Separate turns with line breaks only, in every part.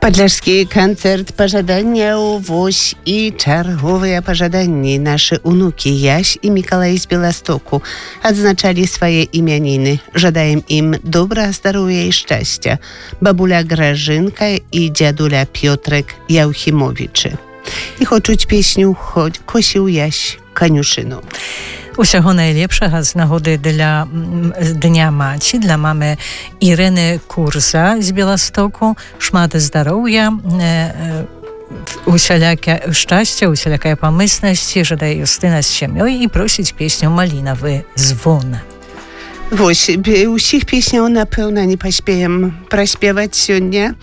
Подляшский концерт пожадания вось и черговые пожадания. Наши унуки Ясь и Миколай из Белостоку отзначали свои именины. Жадаем им добра, здоровья и счастья. Бабуля Гражинка и дядуля Пьотрek Яухимовичи. І хочуть пісню «Косів Ясь конюшину».
Усього найлепшого з нагоди для Дня Маці, для мами Ірини Курза з Білостоку. Шмат здоров'я, усяляке щастя, усяляке помисності, жадає Юстина з сім'єю і просить пісню «Малиновий звон».
Вось, усіх пісняў, напэўна, не паспеем праспеваць сёння.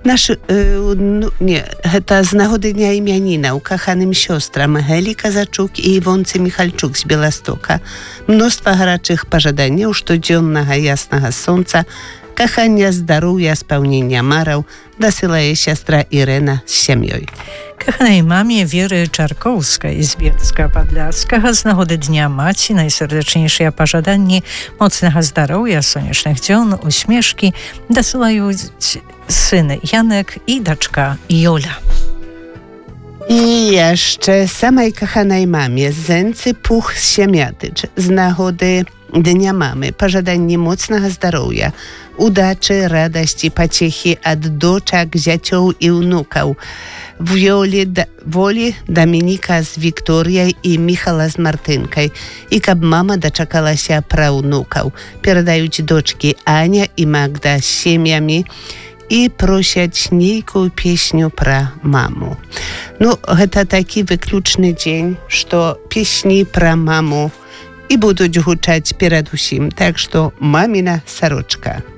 Гэта з нагоды дня імянінаў каханым сёстрам Гелі Казачук і Івонцы Міхальчук з Беластока. Мноства гарачых пажаданняў, штодзённага яснага сонца, кахання, здароўя, спаўнення мараў дасылае сястра Ірына з сям'ёй.
Кахаnej mamie Wiery Czarkowskiej z Bielska Podlaskiego z nagody Dnia Maci najserdeczniejsze pożadanie mocnego zdrowia, słonecznych dzień, uśmieszki dosyłają syn Janek i daczka Jola.
I jeszcze samej kochanej mamie Zency Puch z Siemiatycz z nagody Dnia Mamy pożadanie mocnego zdrowia, udaczy, radości, pociechy od doczek, ziacioł i wnukał. Woli Dominika z Wiktoriей i Michala z Martynkой. I kab mama doczekała się prawnukał. Передають дочки Аня і Магда з сім'ями і просять нейкую песню пра маму. Гэта такі выключны дзень, што песні пра маму і будуць гучаць перад усім. Так што маміна сарочка.